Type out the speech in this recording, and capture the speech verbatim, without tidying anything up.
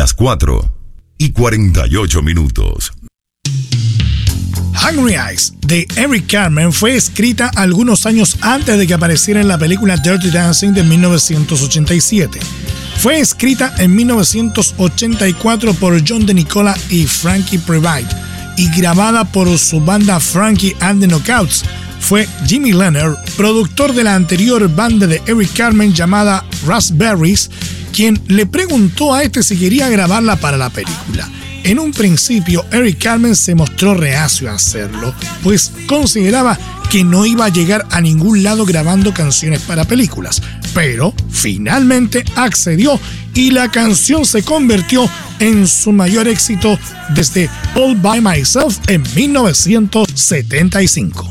las cuatro y cuarenta y ocho minutos. Hungry Eyes de Eric Carmen fue escrita algunos años antes de que apareciera en la película Dirty Dancing de mil novecientos ochenta y siete. Fue escrita en mil novecientos ochenta y cuatro por John DeNicola y Frankie Previte y grabada por su banda Frankie and the Knockouts. Fue Jimmy Leonard, productor de la anterior banda de Eric Carmen llamada Raspberries, quien le preguntó a este si quería grabarla para la película. En un principio, Eric Carmen se mostró reacio a hacerlo, pues consideraba que no iba a llegar a ningún lado grabando canciones para películas, pero finalmente accedió y la canción se convirtió en su mayor éxito desde All By Myself en mil novecientos setenta y cinco.